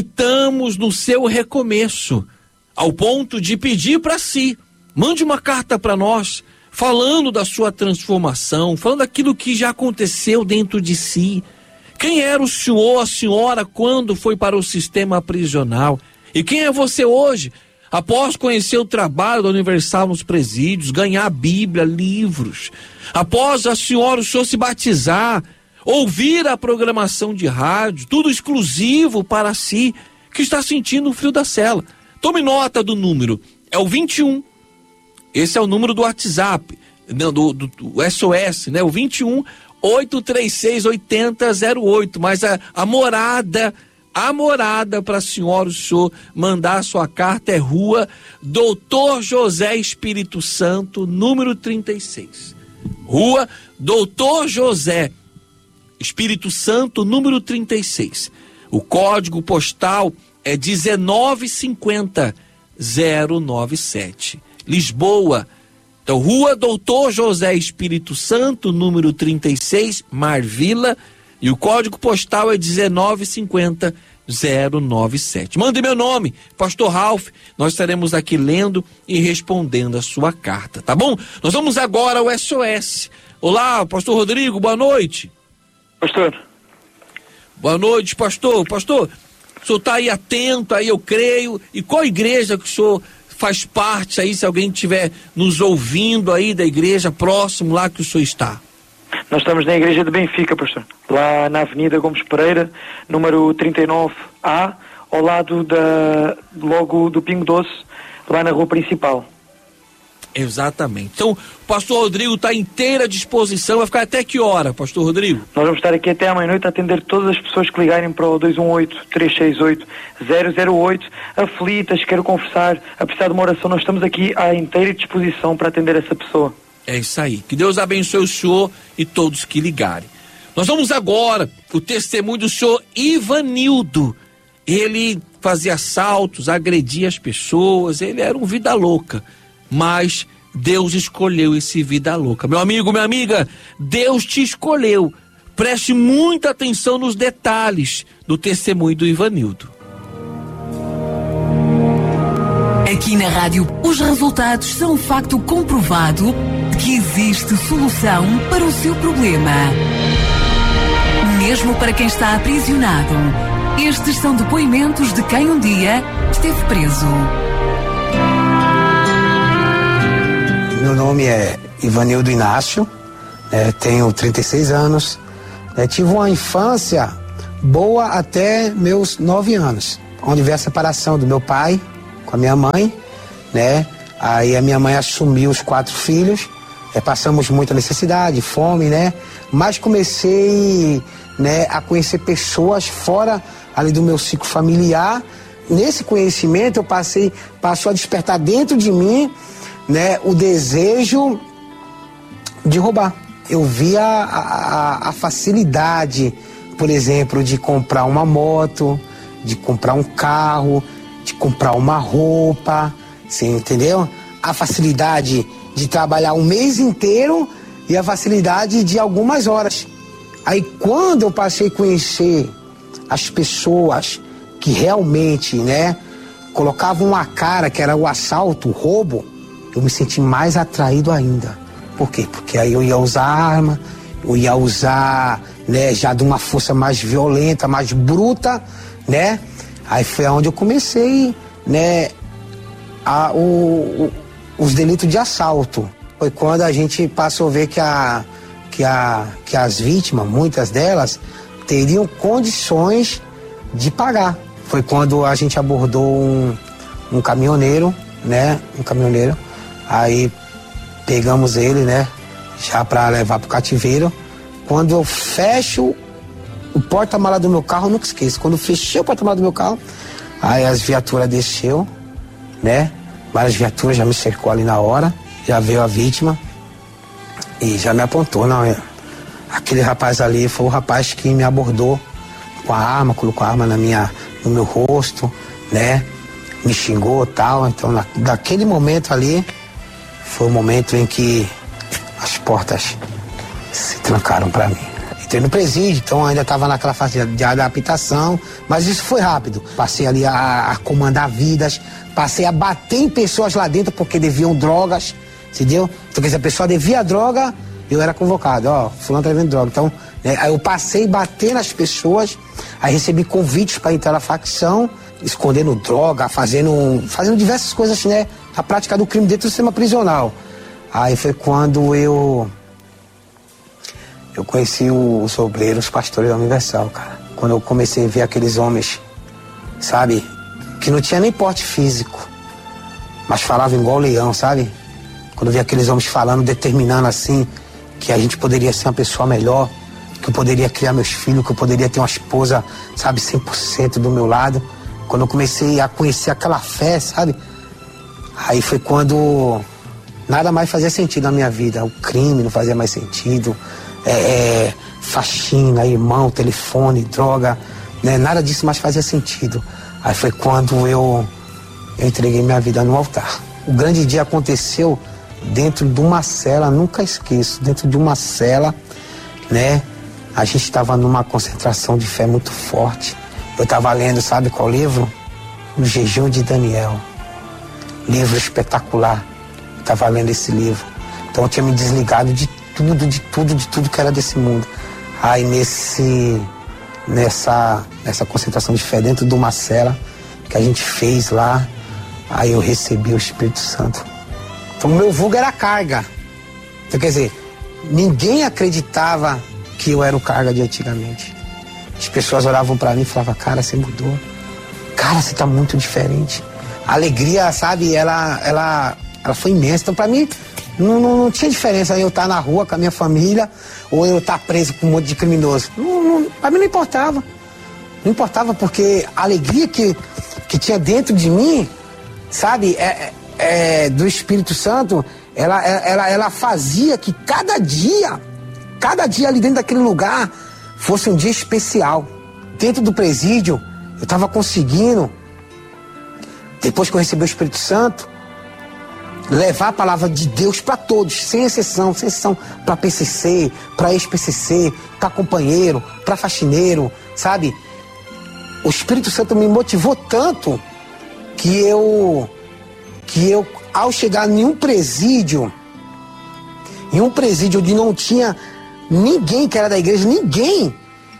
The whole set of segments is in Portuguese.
Estamos no seu recomeço, ao ponto de pedir para si, mande uma carta para nós, falando da sua transformação, falando daquilo que já aconteceu dentro de si. Quem era o senhor, a senhora, quando foi para o sistema prisional? E quem é você hoje, após conhecer o trabalho da Universal nos presídios, ganhar a Bíblia, livros, após a senhora, o senhor se batizar, ouvir a programação de rádio, tudo exclusivo para si, que está sentindo o frio da cela. Tome nota do número, é o 21, esse é o número do WhatsApp, do SOS, né? O 21 836 8008, mas a morada para a senhora, o senhor mandar a sua carta é Rua Doutor José Espírito Santo, número 36. Rua Doutor José Espírito Santo, número 36. O código postal é 1950097. Lisboa. Então, Rua Doutor José Espírito Santo, número 36, Marvila. E o código postal é 1950097. Mande meu nome, Pastor Ralph. Nós estaremos aqui lendo e respondendo a sua carta, tá bom? Nós vamos agora ao SOS. Olá, Pastor Rodrigo, boa noite. Pastor. Boa noite, pastor. Pastor, o senhor está aí atento, aí eu creio. E qual igreja que o senhor faz parte aí, se alguém estiver nos ouvindo aí da igreja próximo lá que o senhor está? Nós estamos na igreja de Benfica, pastor. Lá na Avenida Gomes Pereira, número 39A, ao lado logo do Pingo Doce, lá na rua principal. Exatamente. Então, o pastor Rodrigo está inteira disposição. Vai ficar até que hora, pastor Rodrigo? Nós vamos estar aqui até à meia-noite a atender todas as pessoas que ligarem para o 218-368-008, aflitas, quero conversar, a precisar de uma oração. Nós estamos aqui à inteira disposição para atender essa pessoa. É isso aí. Que Deus abençoe o senhor e todos que ligarem. Nós vamos agora o testemunho do senhor Ivanildo. Ele fazia assaltos, agredia as pessoas, ele era um vida louca. Mas Deus escolheu esse vida louca. Meu amigo, minha amiga, Deus te escolheu. Preste muita atenção nos detalhes do testemunho do Ivanildo. Aqui na rádio, os resultados são um facto comprovado de que existe solução para o seu problema. Mesmo para quem está aprisionado, estes são depoimentos de quem um dia esteve preso. Meu nome é Ivanildo Inácio, tenho 36 anos, tive uma infância boa até meus 9 anos, onde veio a separação do meu pai com a minha mãe, Aí a minha mãe assumiu os 4 filhos, passamos muita necessidade, fome, Mas comecei, a conhecer pessoas fora ali do meu ciclo familiar. Nesse conhecimento passou a despertar dentro de mim, o desejo de roubar. Eu via a facilidade, por exemplo, de comprar uma moto, de comprar um carro, de comprar uma roupa, você entendeu? A facilidade de trabalhar um mês inteiro e a facilidade de algumas horas. Aí quando eu passei a conhecer as pessoas que realmente, colocavam uma cara que era o assalto, o roubo, eu me senti mais atraído ainda. Por quê? Porque aí eu ia usar arma, eu ia usar, já de uma força mais violenta, mais bruta, Aí foi onde eu comecei, os delitos de assalto. Foi quando a gente passou a ver que as vítimas, muitas delas, teriam condições de pagar. Foi quando a gente abordou um caminhoneiro, um caminhoneiro. Aí pegamos ele, já para levar pro cativeiro. Quando eu fecho o porta-mala do meu carro, eu nunca esqueço. Quando eu fechei o porta-mala do meu carro, aí as viaturas desceu, Várias viaturas já me cercou ali na hora, já veio a vítima e já me apontou. Não, aquele rapaz ali foi o rapaz que me abordou com a arma, colocou a arma no meu rosto, me xingou e tal. Então, naquele momento ali, foi o momento em que as portas se trancaram para mim. entrei no presídio, então ainda estava naquela fase de adaptação, mas isso foi rápido. Passei ali a comandar vidas, passei a bater em pessoas lá dentro porque deviam drogas, entendeu? Porque se a pessoa devia droga, eu era convocado, fulano tá devendo droga. Então, né, aí eu passei a bater nas pessoas, aí recebi convites para entrar na facção, escondendo droga, fazendo diversas coisas, né? A prática do crime dentro do sistema prisional. Aí foi quando eu conheci os obreiros, os pastores da Universal, cara. Quando eu comecei a ver aqueles homens, sabe, que não tinha nem porte físico, mas falavam igual leão, sabe? Quando eu vi aqueles homens falando, determinando assim, que a gente poderia ser uma pessoa melhor, que eu poderia criar meus filhos, que eu poderia ter uma esposa, sabe, 100% do meu lado. Quando eu comecei a conhecer aquela fé, sabe? Aí foi quando nada mais fazia sentido na minha vida. O crime não fazia mais sentido. Faxina, irmão, telefone, droga, né? Nada disso mais fazia sentido. Aí foi quando eu entreguei minha vida no altar. O grande dia aconteceu dentro de uma cela, nunca esqueço, dentro de uma cela, né? A gente estava numa concentração de fé muito forte. Eu estava lendo, sabe qual livro? O Jejum de Daniel. Livro espetacular. Eu estava lendo esse livro. Então eu tinha me desligado de tudo que era desse mundo. Aí nessa concentração de fé dentro de uma cela que a gente fez lá, aí eu recebi o Espírito Santo. Então o meu vulgo era carga. Então, quer dizer, ninguém acreditava que eu era o carga de antigamente. As pessoas olhavam pra mim e falavam, cara, você mudou. Cara, você tá muito diferente. A alegria, sabe, ela foi imensa. Então pra mim, não tinha diferença eu estar na rua com a minha família ou eu estar preso com um monte de criminoso. Pra mim não importava. Não importava porque a alegria que tinha dentro de mim, sabe, do Espírito Santo, ela fazia que cada dia ali dentro daquele lugar fosse um dia especial. Dentro do presídio, eu estava conseguindo, depois que eu recebi o Espírito Santo, levar a palavra de Deus para todos, sem exceção, para PCC, para ex-PCC, para companheiro, para faxineiro, sabe? O Espírito Santo me motivou tanto que eu ao chegar em um presídio onde não tinha ninguém que era da igreja, ninguém,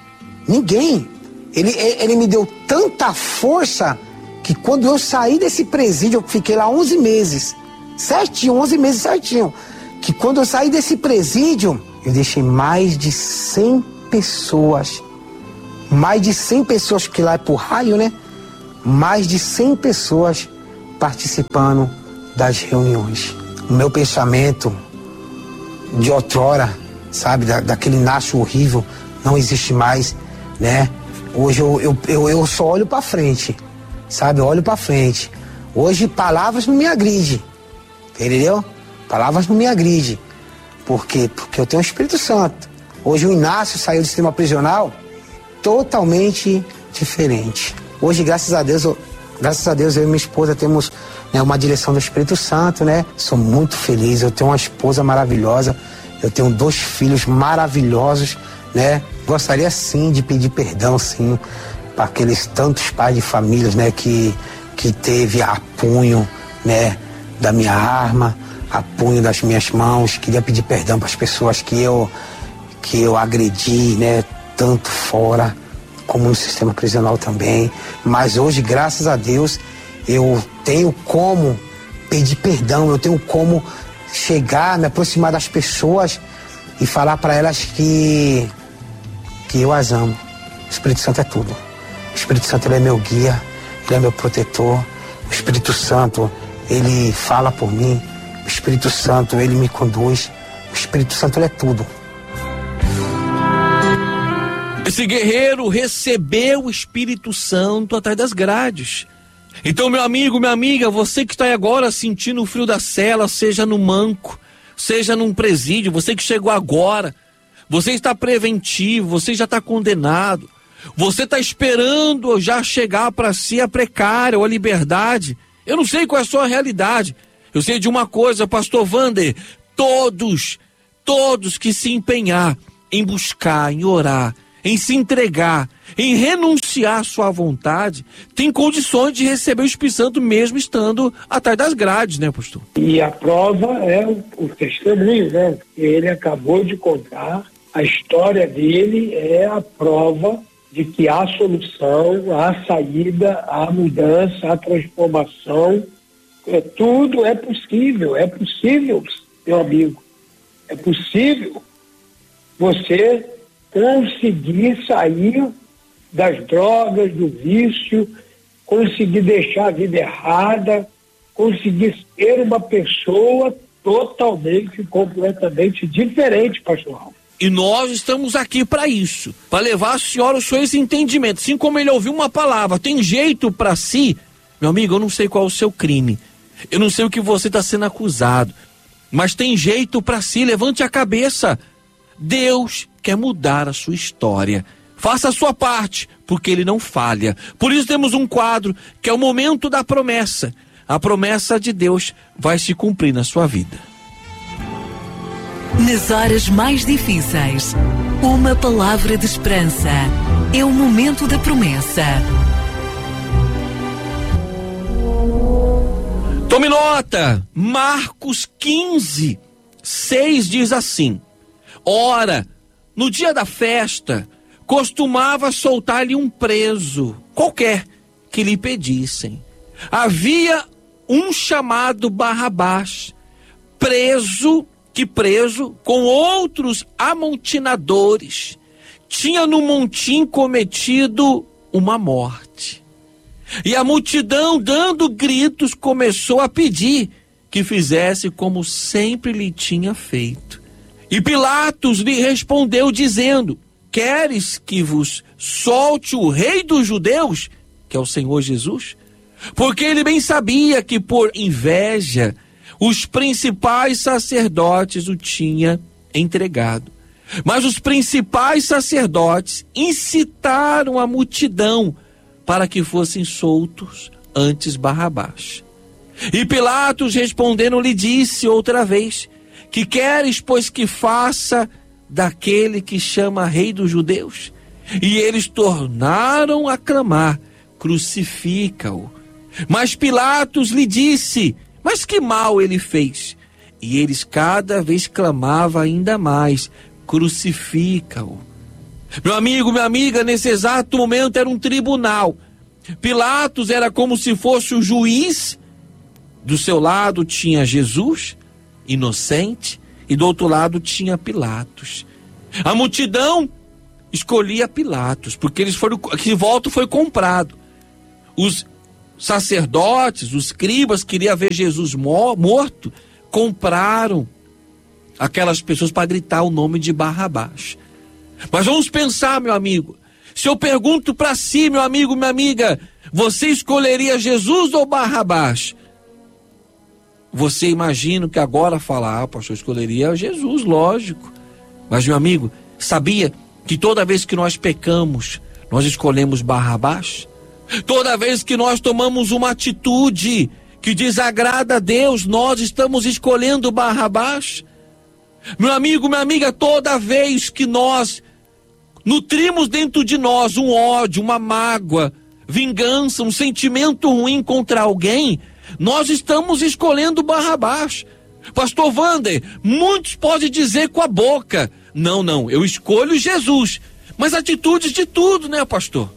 ele me deu tanta força que quando eu saí desse presídio, eu fiquei lá 11 meses certinho, que quando eu saí desse presídio, eu deixei mais de 100 pessoas, porque lá é por raio, né? Mais de 100 pessoas participando das reuniões. O meu pensamento de outrora, sabe, daquele Inácio horrível, não existe mais, né? Hoje eu só olho pra frente, sabe? Eu olho pra frente. Hoje palavras não me agridem, entendeu? Palavras não me agridem. Por quê? Porque eu tenho o Espírito Santo. Hoje o Inácio saiu do sistema prisional totalmente diferente. Hoje, graças a Deus, eu e minha esposa temos, né, uma direção do Espírito Santo, né? Sou muito feliz, eu tenho uma esposa maravilhosa, eu tenho 2 filhos maravilhosos, né? Gostaria sim de pedir perdão, sim, para aqueles tantos pais de famílias, né, que teve a punho, né, da minha arma, a punho das minhas mãos. Queria pedir perdão para as pessoas que eu agredi, né, tanto fora como no sistema prisional também. Mas hoje, graças a Deus, eu tenho como pedir perdão, eu tenho como chegar, me aproximar das pessoas e falar para elas que eu as amo. O Espírito Santo é tudo. O Espírito Santo, ele é meu guia, ele é meu protetor. O Espírito Santo, ele fala por mim. O Espírito Santo, ele me conduz. O Espírito Santo, ele é tudo. Esse guerreiro recebeu o Espírito Santo atrás das grades. Então, meu amigo, minha amiga, você que está aí agora sentindo o frio da cela, seja no manco, seja num presídio, você que chegou agora, você está preventivo, você já está condenado, você está esperando já chegar para si a precária ou a liberdade. Eu não sei qual é a sua realidade. Eu sei de uma coisa, pastor Wander, todos que se empenhar em buscar, em orar, em se entregar, em renunciar à sua vontade, tem condições de receber o Espírito Santo mesmo estando atrás das grades, né, pastor? E a prova é o testemunho, né? Ele acabou de contar, a história dele é a prova de que há solução, há saída, há mudança, há transformação. Tudo é possível, meu amigo. É possível você conseguir sair das drogas, do vício, conseguir deixar a vida errada, conseguir ser uma pessoa totalmente, completamente diferente, pastor Ralf. E nós estamos aqui para isso, para levar a senhora o seu entendimento. Assim como ele ouviu uma palavra, tem jeito para si, meu amigo, eu não sei qual é o seu crime, eu não sei o que você está sendo acusado, mas tem jeito para si, levante a cabeça. Deus quer mudar a sua história. Faça a sua parte, porque ele não falha. Por isso temos um quadro que é o momento da promessa. A promessa de Deus vai se cumprir na sua vida. Nas horas mais difíceis, uma palavra de esperança. É o momento da promessa. Tome nota, Marcos 15, 6 diz assim: ora, no dia da festa, costumava soltar-lhe um preso, qualquer, que lhe pedissem. Havia um chamado Barrabás, preso com outros amontinadores, tinha no montim cometido uma morte. E a multidão, dando gritos, começou a pedir que fizesse como sempre lhe tinha feito. E Pilatos lhe respondeu dizendo: queres que vos solte o rei dos judeus, que é o Senhor Jesus? Porque ele bem sabia que por inveja os principais sacerdotes o tinham entregado. Mas os principais sacerdotes incitaram a multidão para que fossem soltos antes Barrabás. E Pilatos respondendo lhe disse outra vez: que queres, pois, que faça daquele que chama rei dos judeus? E eles tornaram a clamar: crucifica-o. Mas Pilatos lhe disse: mas que mal ele fez? E eles cada vez clamavam ainda mais: crucifica-o. Meu amigo, minha amiga, nesse exato momento era um tribunal. Pilatos era como se fosse o juiz. Do seu lado tinha Jesus, inocente, e do outro lado tinha Pilatos. A multidão escolhia Pilatos, porque que voto foi comprado. Os sacerdotes, os escribas queriam ver Jesus morto, compraram aquelas pessoas para gritar o nome de Barrabás. Mas vamos pensar, meu amigo, se eu pergunto para si, meu amigo, minha amiga, você escolheria Jesus ou Barrabás? Você imagina que agora fala: pastor, eu escolheria Jesus, lógico. Mas, meu amigo, sabia que toda vez que nós pecamos, nós escolhemos Barrabás? Toda vez que nós tomamos uma atitude que desagrada a Deus, nós estamos escolhendo Barrabás? Meu amigo, minha amiga, toda vez que nós nutrimos dentro de nós um ódio, uma mágoa, vingança, um sentimento ruim contra alguém, nós estamos escolhendo Barrabás. Pastor Wander, muitos podem dizer com a boca: não, eu escolho Jesus. Mas atitudes de tudo, né, pastor?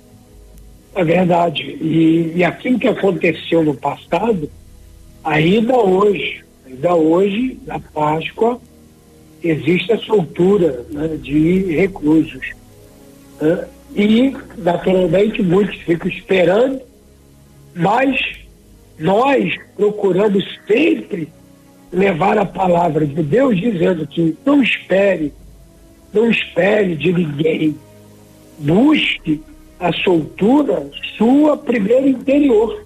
É verdade. E aquilo que aconteceu no passado, ainda hoje, na Páscoa, existe a soltura, né, de reclusos. Né? E, naturalmente, muitos ficam esperando, mas nós procuramos sempre levar a palavra de Deus dizendo que não espere de ninguém. Busque a soltura sua primeiro interior.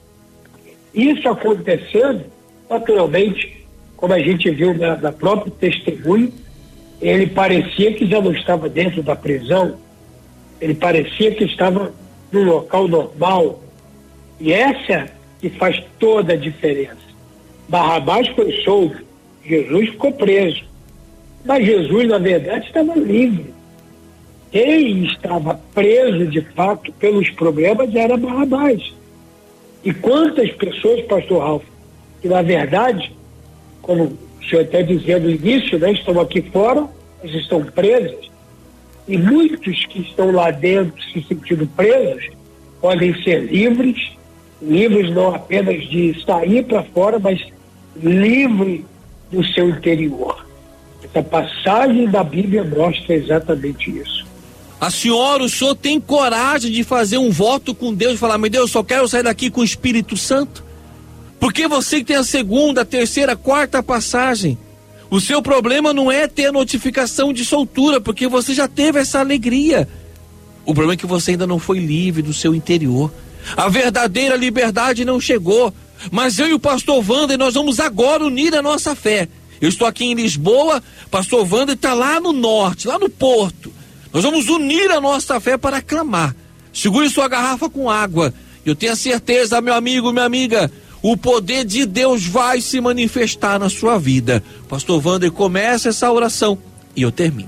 Isso acontecendo, naturalmente, como a gente viu na próprio testemunho, ele parecia que já não estava dentro da prisão, ele parecia que estava num local normal. E essa que faz toda a diferença. Barrabás foi solto, Jesus ficou preso. Mas Jesus, na verdade, estava livre. Quem estava preso, de fato, pelos problemas era Barrabás. E quantas pessoas, pastor Ralf, que na verdade, como o senhor está dizendo no início, né, estão aqui fora, mas estão presas, e muitos que estão lá dentro se sentindo presos podem ser livres não apenas de sair para fora, mas livre do seu interior. Essa passagem da Bíblia mostra exatamente isso. O senhor tem coragem de fazer um voto com Deus e falar: meu Deus, eu só quero sair daqui com o Espírito Santo? Porque você que tem a segunda, a terceira, a quarta passagem, o seu problema não é ter a notificação de soltura, porque você já teve essa alegria. O problema é que você ainda não foi livre do seu interior. A verdadeira liberdade não chegou. Mas eu e o pastor Wander, nós vamos agora unir a nossa fé. Eu estou aqui em Lisboa, pastor Wander está lá no norte, lá no Porto. Nós vamos unir a nossa fé para clamar. Segure sua garrafa com água. Eu tenho a certeza, meu amigo, minha amiga, o poder de Deus vai se manifestar na sua vida. Pastor Wander começa essa oração e eu termino.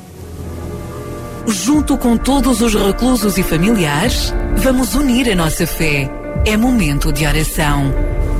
Junto com todos os reclusos e familiares, vamos unir a nossa fé. É momento de oração.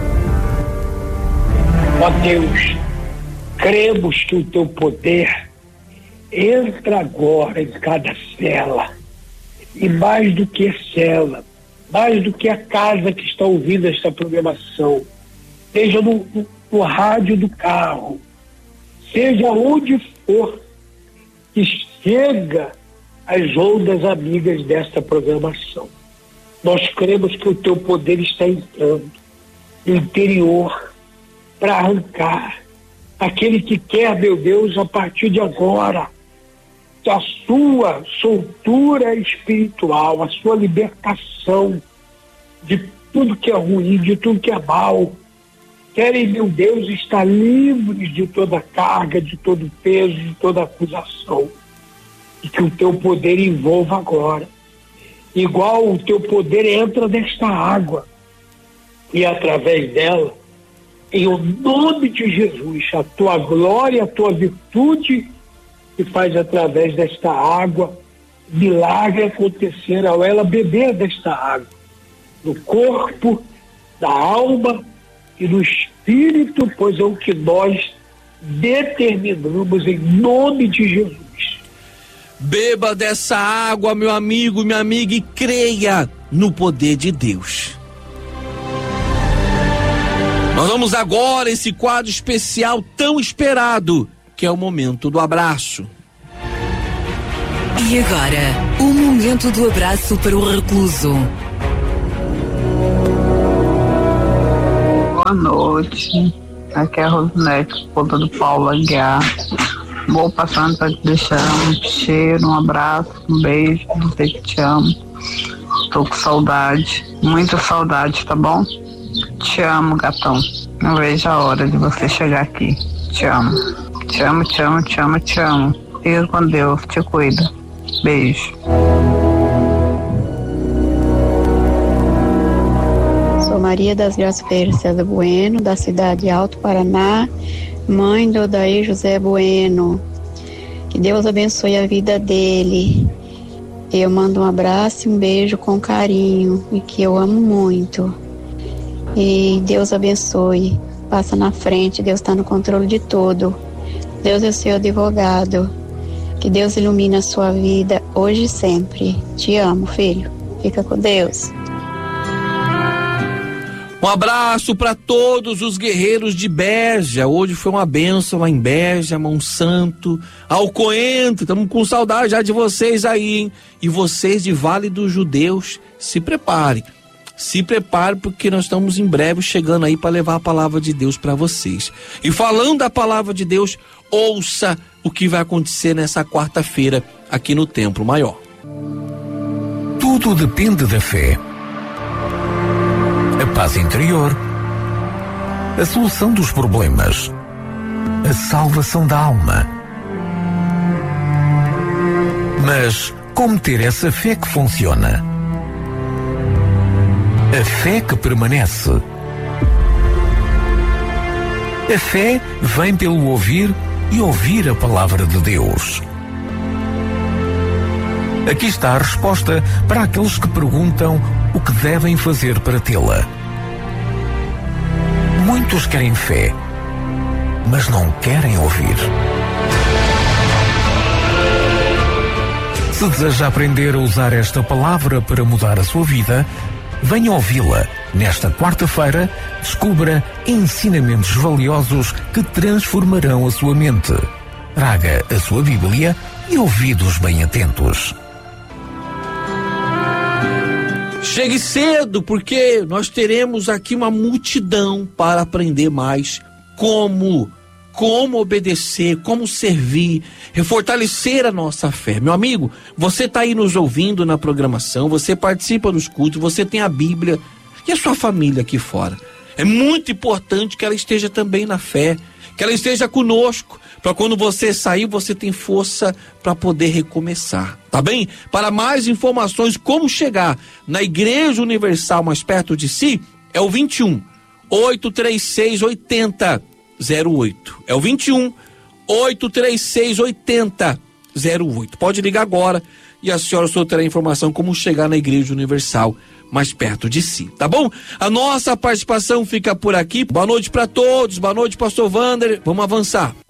Ó Deus, cremos que o teu poder entra agora em cada cela, e mais do que cela, mais do que a casa que está ouvindo esta programação, seja no rádio do carro, seja onde for, que chega as ondas amigas desta programação. Nós cremos que o teu poder está entrando no interior para arrancar aquele que quer, meu Deus, a partir de agora, a sua soltura espiritual, a sua libertação de tudo que é ruim, de tudo que é mal. Querem, meu Deus, estar livres de toda carga, de todo peso, de toda acusação. E que o teu poder envolva agora. Igual o teu poder entra nesta água. E através dela, em o nome de Jesus, a tua glória, a tua virtude, que faz através desta água, milagre acontecer ao ela beber desta água, no corpo, da alma e no espírito, pois é o que nós determinamos em nome de Jesus. Beba dessa água, meu amigo, minha amiga, e creia no poder de Deus. Nós vamos agora a esse quadro especial tão esperado, que é o momento do abraço. E agora, o momento do abraço para o recluso. Boa noite, aqui é a Rosinete, conta do Paulo Aguiar. Vou passando para te deixar um cheiro, um abraço, um beijo, dizer que te amo. Tô com saudade, muita saudade, tá bom? Te amo, gatão. Não vejo a hora de você chegar aqui. Te amo. Te amo, te amo, te amo, te amo. Fica com Deus, te cuida. Beijo. Sou Maria das Graças Pereira César Bueno, da cidade de Alto Paraná, mãe do Odair José Bueno. Que Deus abençoe a vida dele. Eu mando um abraço e um beijo com carinho, e que eu amo muito. E Deus abençoe. Passa na frente, Deus está no controle de tudo. Deus é o seu advogado. Que Deus ilumine a sua vida hoje e sempre. Te amo, filho. Fica com Deus. Um abraço para todos os guerreiros de Beja. Hoje foi uma bênção lá em Beja, Monsanto, Alcoentro. Estamos com saudade já de vocês aí, hein? E vocês de Vale dos Judeus, se preparem. Se prepare, porque nós estamos em breve chegando aí para levar a palavra de Deus para vocês. E falando da palavra de Deus, ouça o que vai acontecer nessa quarta-feira aqui no Templo Maior. Tudo depende da fé. A paz interior, a solução dos problemas, a salvação da alma. Mas como ter essa fé que funciona? A fé que permanece. A fé vem pelo ouvir e ouvir a palavra de Deus. Aqui está a resposta para aqueles que perguntam o que devem fazer para tê-la. Muitos querem fé, mas não querem ouvir. Se deseja aprender a usar esta palavra para mudar a sua vida, venha ouvi-la. Nesta quarta-feira, descubra ensinamentos valiosos que transformarão a sua mente. Traga a sua Bíblia e ouvidos bem atentos. Chegue cedo, porque nós teremos aqui uma multidão para aprender mais como obedecer, como servir, fortalecer a nossa fé. Meu amigo, você está aí nos ouvindo na programação, você participa dos cultos, você tem a Bíblia e a sua família aqui fora. É muito importante que ela esteja também na fé, que ela esteja conosco, para quando você sair, você tem força para poder recomeçar, tá bem? Para mais informações, como chegar na Igreja Universal mais perto de si, é o 21 836 8008. É o 21 836 8008. Pode ligar agora e a senhora só terá informação como chegar na Igreja Universal mais perto de si, tá bom? A nossa participação fica por aqui. Boa noite para todos, boa noite, pastor Wander. Vamos avançar.